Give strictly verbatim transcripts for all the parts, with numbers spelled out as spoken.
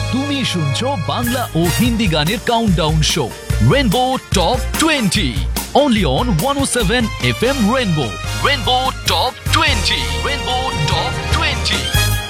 তুমি শুনছো বাংলা ও হিন্দি গানের countdown show rainbow top twenty only on one oh seven F M Rainbow. Rainbow Top twenty. Rainbow Top twenty.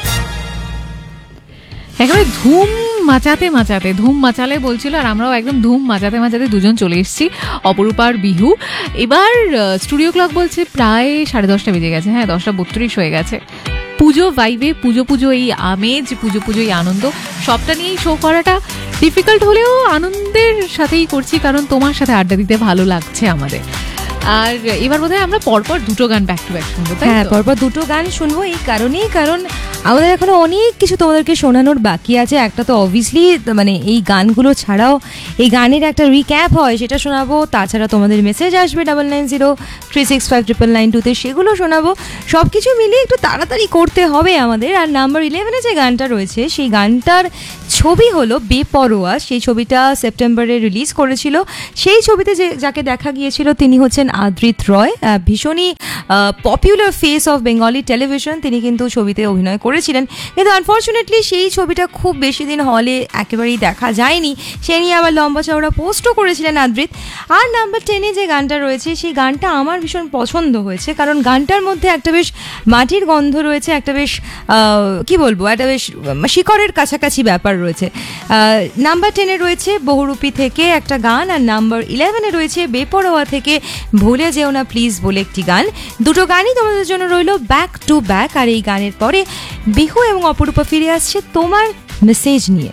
একেবারে ধুম মাচাতে মাচাতে ধুম মাচালে বলছিল, আর আমরাও একদম ধুম মাচাতে মাচাতে দুজন চলে এসেছি অপরূপার বিহু। এবার স্টুডিও ক্লক বলছে প্রায় সাড়ে দশটা বেজে গেছে। হ্যাঁ, দশটা বত্রিশ হয়ে গেছে। পুজো ভাইবে, পুজো পুজো এই আমেজ, পুজো পুজো এই আনন্দ, সবটা নিয়েই শো করাটা ডিফিকাল্ট হলেও আনন্দের সাথেই করছি, কারণ তোমার সাথে আড্ডা দিতে ভালো লাগছে আমাদের। আর এবার বোধহয় আমরা পরপর দুটো গান ব্যাক টু ব্যাক শুনবো। হ্যাঁ, পরপর দুটো গান শুনবো এই কারণেই, কারণ আমাদের এখনো অনেক কিছু তোমাদেরকে শোনানোর বাকি আছে। একটা তো অবভিয়াসলি মানে এই গানগুলো ছাড়াও এই গানের একটা রিক্যাপ হয়, সেটা শোনাবো। তাছাড়া তোমাদের মেসেজ আসবে double nine zero three six five triple nine টুতে, সেগুলো শোনাবো। সব কিছু মিলিয়ে একটু তাড়াতাড়ি করতে হবে আমাদের। আর নাম্বার ইলেভেনে যে গানটা রয়েছে সেই গানটার ছবি হলো বেপরোয়া। সেই ছবিটা সেপ্টেম্বরে রিলিজ করেছিল। সেই ছবিতে যে যাকে দেখা গিয়েছিল তিনি হচ্ছেন আদ্রিত রয়, ভীষণই popular face of Bengali television. তিনি কিন্তু ছবিতে অভিনয় করেছিলেন, কিন্তু আনফর্চুনেটলি সেই ছবিটা খুব বেশি দিন হলে একেবারেই দেখা যায়নি। সে নিয়ে আবার লম্বা চওড়া পোস্টও করেছিলেন আদ্রিত। আর নাম্বার টেনে যে গানটা রয়েছে সেই গানটা আমার ভীষণ পছন্দ হয়েছে, কারণ গানটার মধ্যে একটা বেশ মাটির গন্ধ রয়েছে, একটা বেশ কি বলবো, একটা বেশ শিকড়ের কাছাকাছি ব্যাপার রয়েছে। নাম্বার টেনে রয়েছে বহুরূপী থেকে একটা গান, আর নাম্বার ইলেভেনে রয়েছে বেপরোয়া থেকে ভুলে যেও না প্লিজ বলে একটি গান। দুটো গানই তোমাদের জন্য রইল ব্যাক টু ব্যাক। আর এই গানের পরে বিহু এবং অপরূপা ফিরে আসছে তোমার মেসেজ নিয়ে।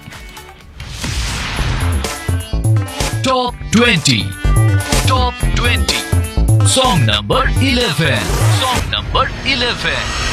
Top twenty. Top twenty. Song number eleven. Song number eleven.